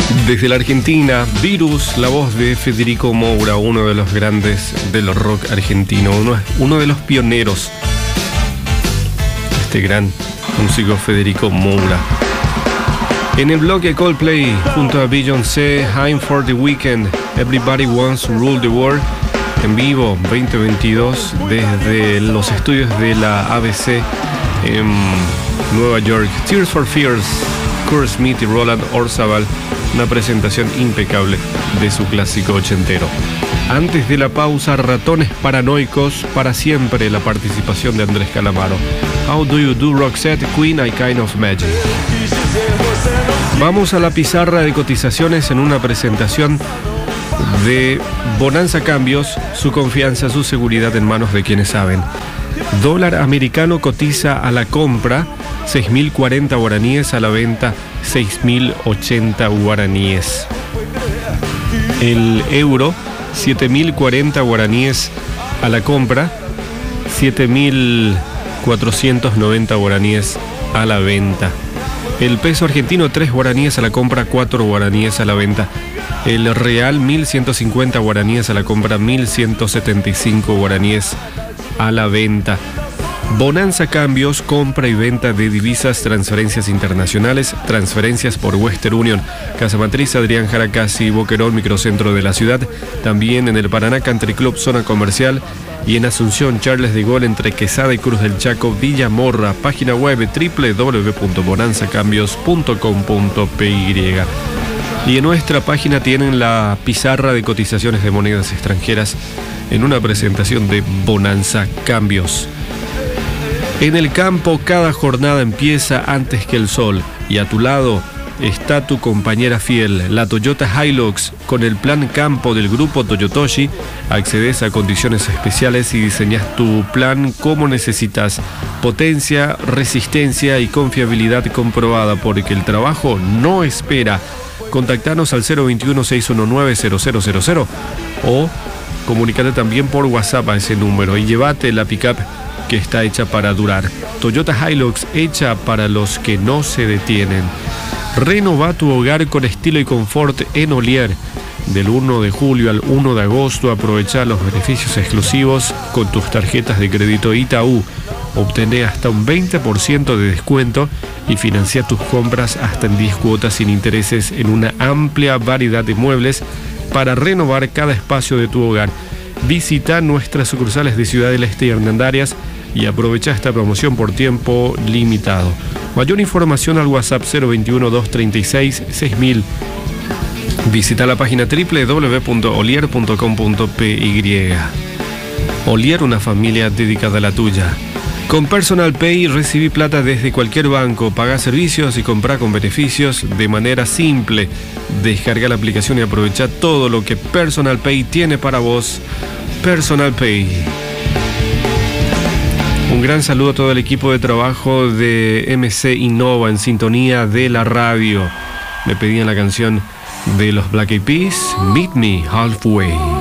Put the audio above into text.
Desde la Argentina, Virus, la voz de Federico Moura, uno de los grandes del rock argentino, uno de los pioneros. Este gran músico Federico Moura. En el bloque Coldplay, junto a Beyoncé, I'm for the Weekend, Everybody Wants to Rule the World, en vivo 2022 desde los estudios de la ABC en Nueva York. Tears for Fears, Kurt Smith y Roland Orzabal, una presentación impecable de su clásico ochentero. Antes de la pausa, Ratones Paranoicos, para siempre la participación de Andrés Calamaro. How Do You Do, Roxette, Queen, I Kind of Magic. Vamos a la pizarra de cotizaciones en una presentación de Bonanza Cambios, su confianza, su seguridad en manos de quienes saben. Dólar americano cotiza a la compra 6.040 guaraníes, a la venta 6.080 guaraníes. El euro, 7.040 guaraníes a la compra, 7.490 guaraníes a la venta. El peso argentino, 3 guaraníes a la compra, 4 guaraníes a la venta. El real, 1.150 guaraníes a la compra, 1.175 guaraníes a la venta. Bonanza Cambios, compra y venta de divisas, transferencias internacionales, transferencias por Western Union. Casa Matriz, Adrián Jaracasi, Boquerón, microcentro de la ciudad. También en el Paraná Country Club, zona comercial. Y en Asunción, Charles de Gaulle, entre Quesada y Cruz del Chaco, Villa Morra. Página web www.bonanzacambios.com.py. Y en nuestra página tienen la pizarra de cotizaciones de monedas extranjeras en una presentación de Bonanza Cambios. En el campo, cada jornada empieza antes que el sol, y a tu lado está tu compañera fiel, la Toyota Hilux. Con el plan campo del grupo Toyotoshi, accedes a condiciones especiales y diseñas tu plan como necesitas. Potencia, resistencia y confiabilidad comprobada, porque el trabajo no espera. Contactanos al 021-619-0000 o comunícate también por WhatsApp a ese número y llévate la pickup que está hecha para durar. Toyota Hilux, hecha para los que no se detienen. Renova tu hogar con estilo y confort en Olier. Del 1 de julio al 1 de agosto, aprovecha los beneficios exclusivos con tus tarjetas de crédito Itaú. Obtené hasta un 20% de descuento y financia tus compras hasta en 10 cuotas sin intereses en una amplia variedad de muebles para renovar cada espacio de tu hogar. Visita nuestras sucursales de Ciudad del Este y Hernandarias y aprovecha esta promoción por tiempo limitado. Mayor información al WhatsApp 021-236-6000. Visita la página www.olier.com.py. Olier, una familia dedicada a la tuya. Con Personal Pay recibí plata desde cualquier banco, paga servicios y compra con beneficios de manera simple. Descarga la aplicación y aprovecha todo lo que Personal Pay tiene para vos. Personal Pay. Un gran saludo a todo el equipo de trabajo de MC Innova en sintonía de la radio. Me pedían la canción de los Black Eyed Peas, Meet Me Halfway.